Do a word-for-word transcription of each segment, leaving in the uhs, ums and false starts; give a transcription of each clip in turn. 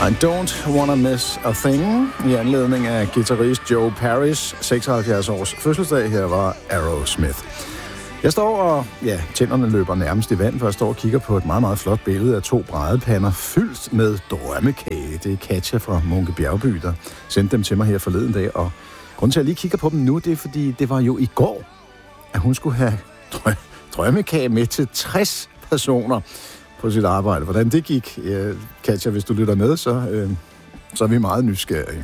I don't wanna miss a thing. I anledning af guitarist Joe Parrish seksoghalvfjerds års fødselsdag. Her var Aerosmith. Jeg står og, ja, tænderne løber nærmest i vand, for jeg står og kigger på et meget, meget flot billede af to bradepander fyldt med drømmekage. Det er Katja fra Munke Bjergby, der sendte dem til mig her forleden dag. Og grunden til, at jeg lige kigger på dem nu, det er, fordi det var jo i går, at hun skulle have drø- drømmekage med til tres personer på sit arbejde. Hvordan det gik, ja, Katja, hvis du lytter med, så, øh, så er vi meget nysgerrige.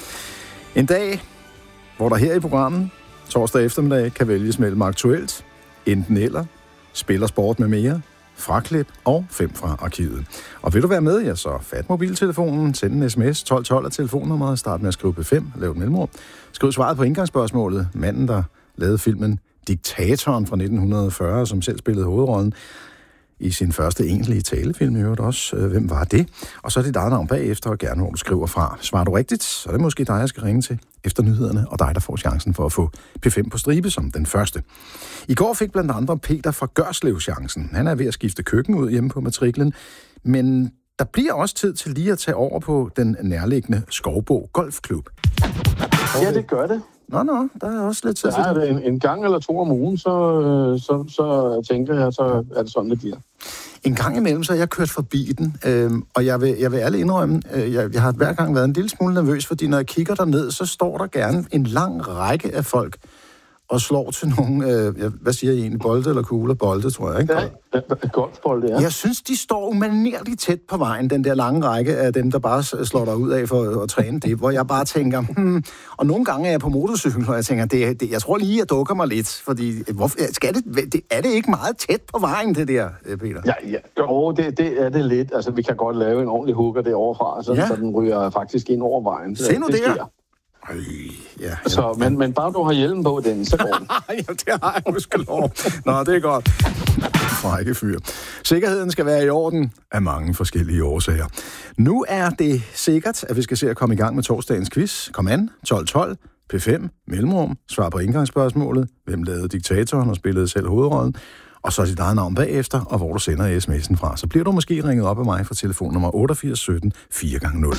En dag, hvor der her i programmet, torsdag eftermiddag, kan vælges mellem aktuelt, enten eller, spiller sport med mere, fraklip og fem fra arkivet. Og vil du være med, ja, så fat mobiltelefonen, send en sms, tolv tolv er telefonnummeret, start med at skrive P fem, lav et mellemrum. Skriv svaret på indgangsspørgsmålet. Manden, der lavede filmen Diktatoren fra nitten fyrre, som selv spillede hovedrollen i sin første egentlige talefilm, i øvrigt også. Hvem var det? Og så er dit eget navn bagefter, og gerne hvor du skriver fra. Svarer du rigtigt, så er det måske dig, jeg skal ringe til efter nyhederne, og dig, der får chancen for at få P fem på stribe som den første. I går fik blandt andre Peter fra Gørslev chancen. Han er ved at skifte køkken ud hjemme på matriklen, men der bliver også tid til lige at tage over på den nærliggende Skovbo Golfklub. Ja, det gør det. Nå, nå, der er også lidt tid til. Ja, det en, en gang eller to om ugen, så, så, så tænker jeg, så er det sådan, det bliver. En gang imellem, så har jeg kørt forbi den, øh, og jeg vil, jeg vil ærligt indrømme, øh, jeg, jeg har hver gang været en lille smule nervøs, fordi når jeg kigger derned, så står der gerne en lang række af folk og slår til nogle, øh, hvad siger I egentlig, bolde eller kugler? Bolde, tror jeg, ikke? Ja, golfbolde, ja. Jeg synes, de står umanerligt tæt på vejen, den der lange række af dem, der bare slår dig ud af for at træne det, hvor jeg bare tænker, hmm, og nogle gange er jeg på motorcykel, og jeg tænker, det, det, jeg tror lige, jeg dukker mig lidt, fordi hvorfor, skal det, det, er det ikke meget tæt på vejen, det der, Peter? Ja, ja. Jo, det, det er det lidt. Altså, vi kan godt lave en ordentlig hugger derovre fra, så, ja. Så den ryger faktisk ind over vejen. Se nu det der. Sker. Øj, ja, ja. Så, men, men bare du har hjelmen på den, så går den. Ja, det har jeg måske lov. Nå, det er godt. Frække fyr. Sikkerheden skal være i orden af mange forskellige årsager. Nu er det sikkert, at vi skal se at komme i gang med torsdagens quiz. Kom an, tolv tolv, P fem, mellemrum, svar på indgangsspørgsmålet, hvem lavede diktatoren og spillede selv hovedrollen, og så dit eget navn bagefter, og hvor du sender sms'en fra. Så bliver du måske ringet op af mig fra telefonnummer otteogfirs sytten fire gange nul.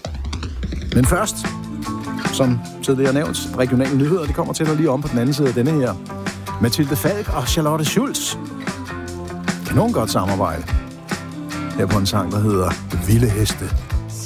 Men først, som tidligere nævnt, regionale nyheder, de kommer til at lige om på den anden side af denne her. Mathilde Falk og Charlotte Schultz. Kanon godt samarbejde. Her på en sang, der hedder Vilde Heste.